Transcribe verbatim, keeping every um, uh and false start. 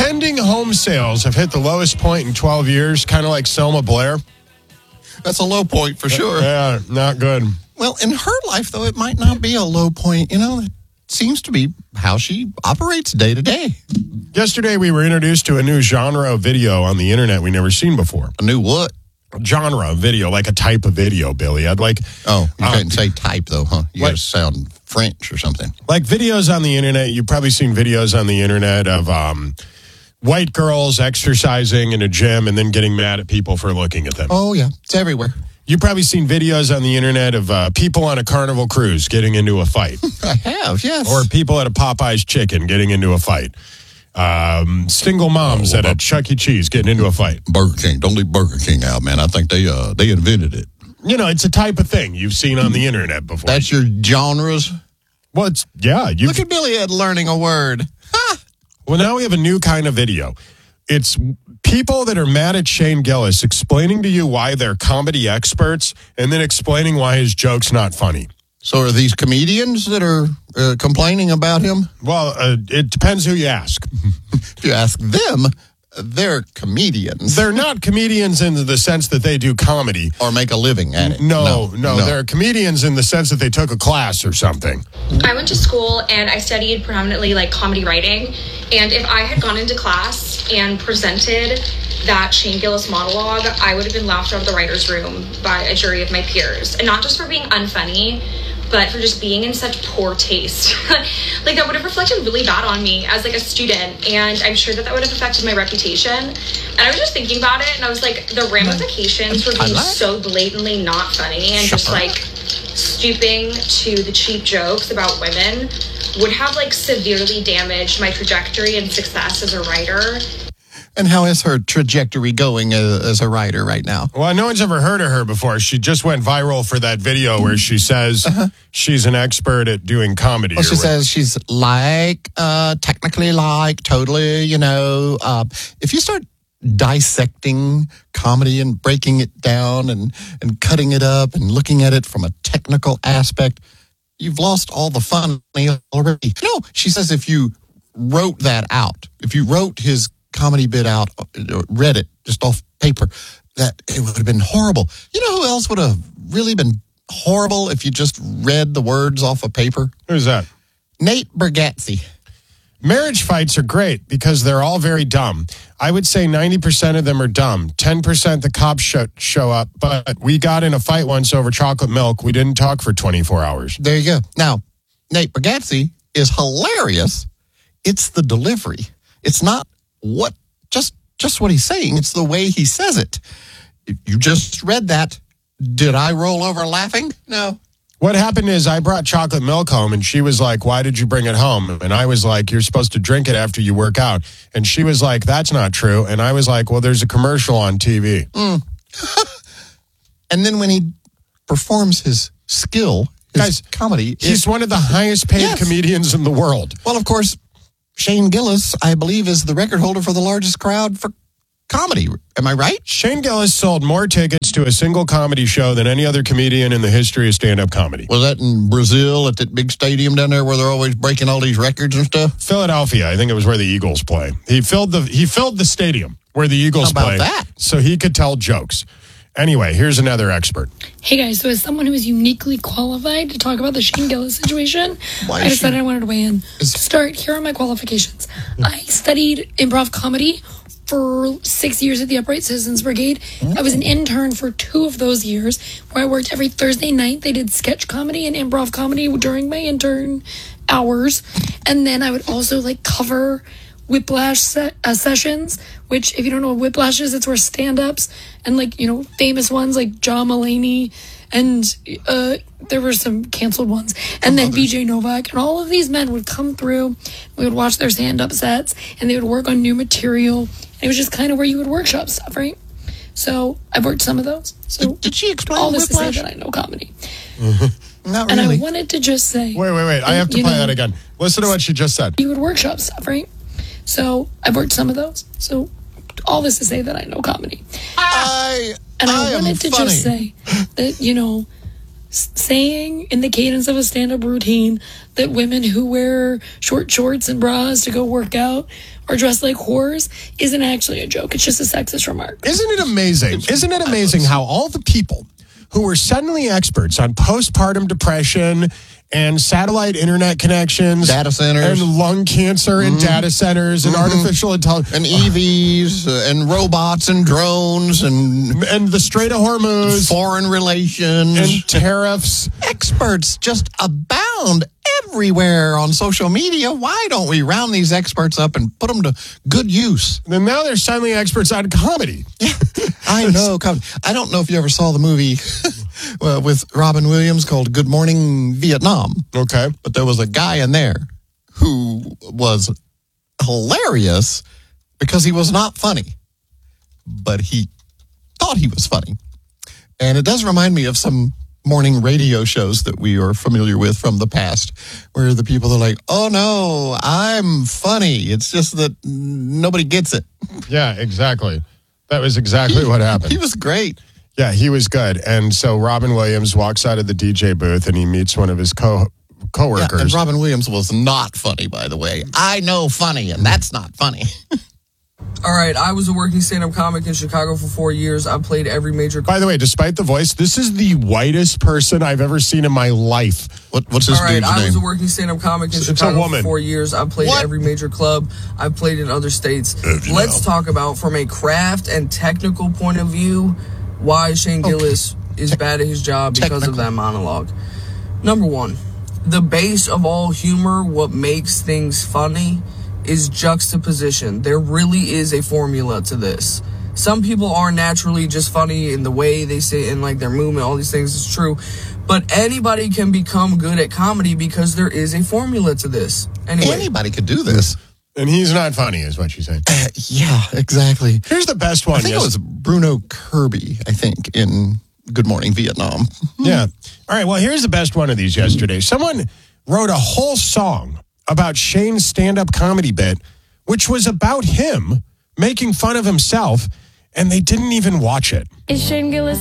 pending home sales have hit the lowest point in twelve years, kind of like Selma Blair. That's a low point for sure. Yeah, not good. Well, in her life, though, it might not be a low point. You know, it seems to be how she operates day to day. Yesterday, we were introduced to a new genre of video on the internet we never seen before. A new what? Genre of video, like a type of video, Billy. I'd like... Oh, you um, couldn't say type, though, huh? You like, gotta sound French or something. Like videos on the internet. You've probably seen videos on the internet of um, white girls exercising in a gym and then getting mad at people for looking at them. Oh, yeah. It's everywhere. You've probably seen videos on the internet of uh, people on a Carnival cruise getting into a fight. I have, yes. Or people at a Popeye's Chicken getting into a fight. Um, single moms oh, at a Chuck E. Cheese getting into a fight. Burger King. Don't leave Burger King out, man. I think they uh, they invented it. You know, it's a type of thing you've seen on the internet before. That's your genres? Well, it's, yeah. You've, Look at Billy Ed learning a word. Ha! Well, now we have a new kind of video. It's people that are mad at Shane Gillis explaining to you why they're comedy experts and then explaining why his joke's not funny. So are these comedians that are uh, complaining about him? Well, uh, it depends who you ask. If you ask them, they're comedians. They're not comedians in the sense that they do comedy. Or make a living at it. No, no, no, no. They're comedians in the sense that they took a class or something. I went to school and I studied predominantly like comedy writing. And if I had gone into class and presented that Shane Gillis monologue, I would have been laughed out of the writer's room by a jury of my peers. And not just for being unfunny, but for just being in such poor taste. Like that would have reflected really bad on me as like a student, and I'm sure that that would have affected my reputation. And I was just thinking about it, and I was like, the ramifications for being so blatantly not funny and just like stooping to the cheap jokes about women would have like severely damaged my trajectory and success as a writer. And how is her trajectory going as, as a writer right now? Well, no one's ever heard of her before. She just went viral for that video where she says uh-huh. she's an expert at doing comedy. Well, she says she's like, uh, technically like, totally, you know, uh, if you start dissecting comedy and breaking it down and, and cutting it up and looking at it from a technical aspect, you've lost all the fun already. No, she says if you wrote that out, if you wrote his comedy bit out, read it just off paper, that it would have been horrible. You know who else would have really been horrible if you just read the words off of paper? Who's that? Nate Bargatze. Marriage fights are great because they're all very dumb. I would say ninety percent of them are dumb. ten percent the cops show, show up, but we got in a fight once over chocolate milk. We didn't talk for twenty-four hours. There you go. Now, Nate Bargatze is hilarious. It's the delivery. It's not what just just what he's saying. It's the way he says it. You just read that. Did I roll over laughing? No. What happened is I brought chocolate milk home, and she was like, why did you bring it home? And I was like, you're supposed to drink it after you work out. And she was like, that's not true. And I was like, well, there's a commercial on T V. Mm. And then when he performs his skill, his Guys, comedy. He's it, one of the highest paid yes. comedians in the world. Well, of course, Shane Gillis, I believe, is the record holder for the largest crowd for comedy. Am I right? Shane Gillis sold more tickets to a single comedy show than any other comedian in the history of stand-up comedy. Was that in Brazil at that big stadium down there where they're always breaking all these records and stuff? Philadelphia, I think it was where the Eagles play. He filled the he filled the stadium where the Eagles How about play, that? so he could tell jokes. Anyway, here's another expert. Hey guys, so as someone who is uniquely qualified to talk about the Shane Gillis situation, Why I decided she- I wanted to weigh in. To start, here are my qualifications. I studied improv comedy for six years at the Upright Citizens Brigade. I was an intern for two of those years, where I worked every Thursday night. They did sketch comedy and improv comedy during my intern hours. And then I would also like cover Whiplash se- uh, sessions, which if you don't know what Whiplash is, it's where stand-ups and like, you know, famous ones like John Mulaney and uh, there were some canceled ones. And then B J Novak and all of these men would come through. We would watch their stand-up sets and they would work on new material. And it was just kind of where you would workshop stuff, right? So I've worked some of those. So Did, did she explain all this Whiplash? to say that I know comedy. Not And really. I wanted to just say... Wait, wait, wait. I have to you play know, that again. Listen to what she just said. You would workshop stuff, right? So I've worked some of those. So all this to say that I know comedy. I, And I, I am wanted to funny. just say that, you know, s- saying in the cadence of a stand-up routine that women who wear short shorts and bras to go work out are dressed like whores isn't actually a joke. It's just a sexist remark. Isn't it amazing? Isn't it amazing how all the people who were suddenly experts on postpartum depression and satellite internet connections, Data centers. and lung cancer and data centers and artificial intelligence And E Vs uh, and robots and drones and and the Strait of Hormuz foreign relations. and tariffs. Experts just abound everywhere on social media. Why don't we round these experts up and put them to good use? And now they're suddenly experts on comedy. I know. come- I don't know if you ever saw the movie well, with Robin Williams called Good Morning Vietnam, Okay. but there was a guy in there who was hilarious because he was not funny, but he thought he was funny. And it does remind me of some morning radio shows that we are familiar with from the past, where the people are like, oh no, I'm funny. It's just that nobody gets it. Yeah, exactly. That was exactly what happened. He was great. Yeah, he was good. And so Robin Williams walks out of the D J booth and he meets one of his co Yeah, coworkers. and Robin Williams was not funny, by the way. I know funny, and that's not funny. All right, I was a working stand-up comic in Chicago for four years. I played every major... By the way, despite the voice, this is the whitest person I've ever seen in my life. What, what's this All right, dude's I name? was a working stand-up comic in It's a Chicago woman. for four years. I played What? every major club. I've played in other states. Let's talk about, from a craft and technical point of view, why Shane Gillis is bad at his job because Technical. of that monologue. Number one, the base of all humor, what makes things funny, is juxtaposition. There really is a formula to this. Some people are naturally just funny in the way they say, in like their movement, all these things is true. But anybody can become good at comedy because there is a formula to this. Anyway, Anybody could do this. And he's not funny, is what she's saying. Uh, yeah, exactly. Here's the best one. I think yes. it was Bruno Kirby, I think, in Good Morning Vietnam. Yeah. All right. Well, here's the best one of these yesterday. Someone wrote a whole song about Shane's stand-up comedy bit, which was about him making fun of himself, and they didn't even watch it. Is Shane Gillis